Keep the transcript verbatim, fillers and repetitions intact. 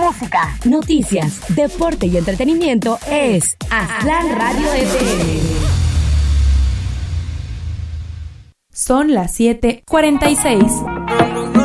música, noticias, deporte y entretenimiento es Aztlán Radio F M. Son las siete cuarenta y seis.